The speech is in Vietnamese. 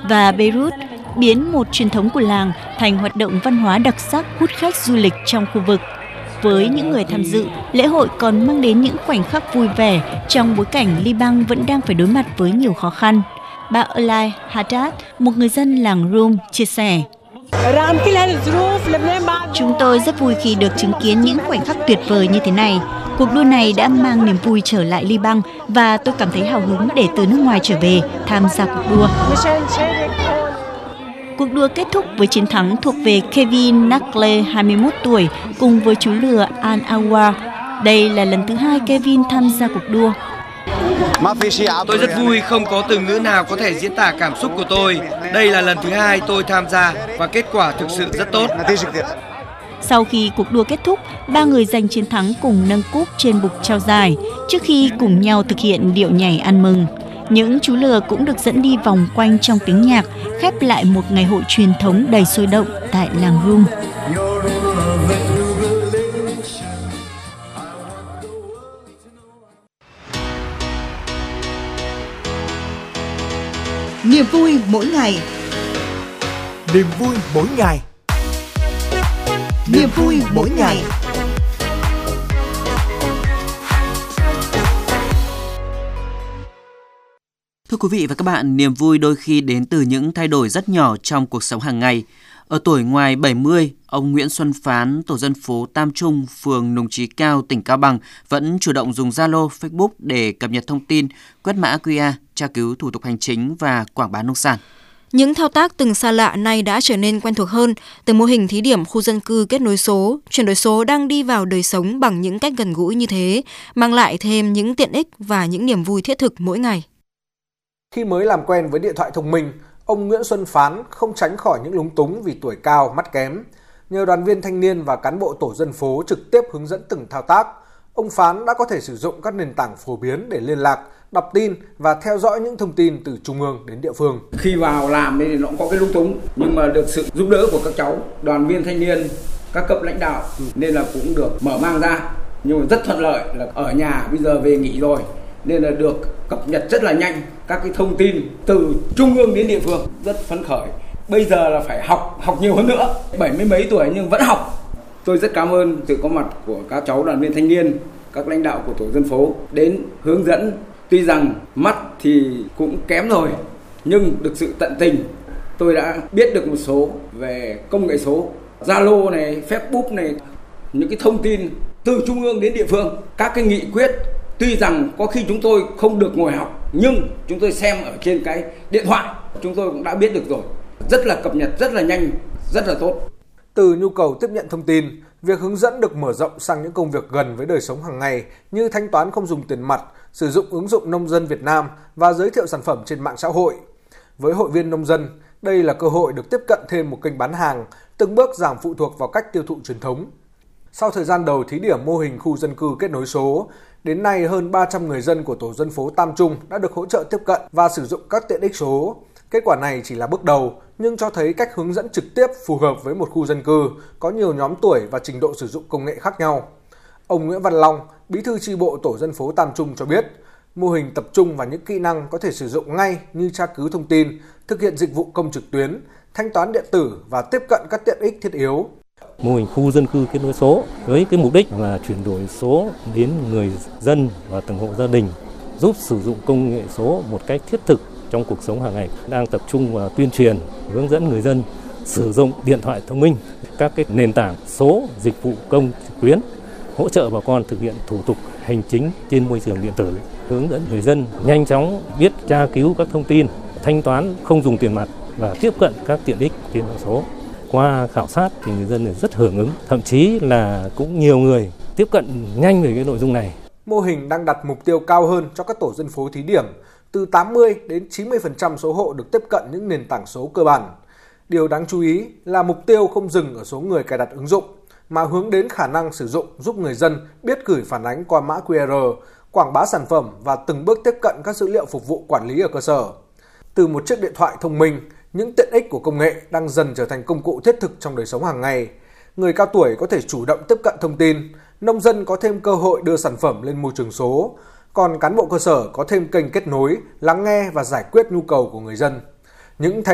và Beirut, biến một truyền thống của làng thành hoạt động văn hóa đặc sắc hút khách du lịch trong khu vực. Với những người tham dự, lễ hội còn mang đến những khoảnh khắc vui vẻ trong bối cảnh Liban vẫn đang phải đối mặt với nhiều khó khăn. Bà Elay Haddad, một người dân làng Rum, chia sẻ: Chúng tôi rất vui khi được chứng kiến những khoảnh khắc tuyệt vời như thế này. Cuộc đua này đã mang niềm vui trở lại Liban và tôi cảm thấy hào hứng để từ nước ngoài trở về tham gia cuộc đua. Cuộc đua kết thúc với chiến thắng thuộc về Kevin Nakle, 21 tuổi, cùng với chú lừa Al-Awar. Đây là lần thứ 2 Kevin tham gia cuộc đua. Tôi rất vui, không có từ ngữ nào có thể diễn tả cảm xúc của tôi. Đây là lần thứ 2 tôi tham gia và kết quả thực sự rất tốt. Sau khi cuộc đua kết thúc, 3 người giành chiến thắng cùng nâng cúp trên bục trao giải, trước khi cùng nhau thực hiện điệu nhảy ăn mừng. Những chú lừa cũng được dẫn đi vòng quanh trong tiếng nhạc, khép lại một ngày hội truyền thống đầy sôi động tại làng Rum. Niềm vui mỗi ngày. Niềm vui mỗi ngày. Niềm vui mỗi ngày. Thưa quý vị và các bạn, niềm vui đôi khi đến từ những thay đổi rất nhỏ trong cuộc sống hàng ngày. Ở tuổi ngoài 70, ông Nguyễn Xuân Phán, tổ dân phố Tam Trung, phường Nùng Chí Cao, tỉnh Cao Bằng vẫn chủ động dùng Zalo, Facebook để cập nhật thông tin, quét mã QR, tra cứu thủ tục hành chính và quảng bá nông sản. Những thao tác từng xa lạ nay đã trở nên quen thuộc hơn. Từ mô hình thí điểm khu dân cư kết nối số, chuyển đổi số đang đi vào đời sống bằng những cách gần gũi như thế, mang lại thêm những tiện ích và những niềm vui thiết thực mỗi ngày. Khi mới làm quen với điện thoại thông minh, ông Nguyễn Xuân Phán không tránh khỏi những lúng túng vì tuổi cao, mắt kém. Nhờ đoàn viên thanh niên và cán bộ tổ dân phố trực tiếp hướng dẫn từng thao tác, ông Phán đã có thể sử dụng các nền tảng phổ biến để liên lạc, đọc tin và theo dõi những thông tin từ trung ương đến địa phương. Khi vào làm thì nó cũng có cái lung túng, nhưng mà được sự giúp đỡ của các cháu, đoàn viên thanh niên, các cấp lãnh đạo nên là cũng được mở mang ra. Nhưng mà rất thuận lợi là ở nhà bây giờ về nghỉ rồi nên là được cập nhật rất là nhanh các cái thông tin từ trung ương đến địa phương, rất phấn khởi. Bây giờ là phải học nhiều hơn nữa, 70 mấy tuổi nhưng vẫn học. Tôi rất cảm ơn sự có mặt của các cháu đoàn viên thanh niên, các lãnh đạo của tổ dân phố đến hướng dẫn. Tuy rằng mắt thì cũng kém rồi, nhưng được sự tận tình, tôi đã biết được một số về công nghệ số, Zalo này, Facebook này, những cái thông tin từ trung ương đến địa phương, các cái nghị quyết. Tuy rằng có khi chúng tôi không được ngồi học, nhưng chúng tôi xem ở trên cái điện thoại, chúng tôi cũng đã biết được rồi. Rất là cập nhật, rất là nhanh, rất là tốt. Từ nhu cầu tiếp nhận thông tin, việc hướng dẫn được mở rộng sang những công việc gần với đời sống hàng ngày như thanh toán không dùng tiền mặt, sử dụng ứng dụng nông dân Việt Nam và giới thiệu sản phẩm trên mạng xã hội. Với hội viên nông dân, đây là cơ hội được tiếp cận thêm một kênh bán hàng, từng bước giảm phụ thuộc vào cách tiêu thụ truyền thống. Sau thời gian đầu thí điểm mô hình khu dân cư kết nối số, đến nay hơn 300 người dân của tổ dân phố Tam Trung đã được hỗ trợ tiếp cận và sử dụng các tiện ích số. Kết quả này chỉ là bước đầu, nhưng cho thấy cách hướng dẫn trực tiếp phù hợp với một khu dân cư có nhiều nhóm tuổi và trình độ sử dụng công nghệ khác nhau. Ông Nguyễn Văn Long, bí thư chi bộ tổ dân phố Tam Trung cho biết, mô hình tập trung vào những kỹ năng có thể sử dụng ngay như tra cứu thông tin, thực hiện dịch vụ công trực tuyến, thanh toán điện tử và tiếp cận các tiện ích thiết yếu. Mô hình khu dân cư kết nối số với cái mục đích là chuyển đổi số đến người dân và từng hộ gia đình, giúp sử dụng công nghệ số một cách thiết thực trong cuộc sống hàng ngày, đang tập trung vào tuyên truyền, hướng dẫn người dân sử dụng điện thoại thông minh, các cái nền tảng số, dịch vụ công trực tuyến, hỗ trợ bà con thực hiện thủ tục hành chính trên môi trường điện tử, hướng dẫn người dân nhanh chóng biết tra cứu các thông tin, thanh toán không dùng tiền mặt và tiếp cận các tiện ích trên mạng số. Qua khảo sát thì người dân rất hưởng ứng, thậm chí là cũng nhiều người tiếp cận nhanh về cái nội dung này. Mô hình đang đặt mục tiêu cao hơn cho các tổ dân phố thí điểm, từ 80 đến 90% số hộ được tiếp cận những nền tảng số cơ bản. Điều đáng chú ý là mục tiêu không dừng ở số người cài đặt ứng dụng, mà hướng đến khả năng sử dụng giúp người dân biết gửi phản ánh qua mã QR, quảng bá sản phẩm và từng bước tiếp cận các dữ liệu phục vụ quản lý ở cơ sở. Từ một chiếc điện thoại thông minh, những tiện ích của công nghệ đang dần trở thành công cụ thiết thực trong đời sống hàng ngày. Người cao tuổi có thể chủ động tiếp cận thông tin, nông dân có thêm cơ hội đưa sản phẩm lên môi trường số, còn cán bộ cơ sở có thêm kênh kết nối, lắng nghe và giải quyết nhu cầu của người dân. Những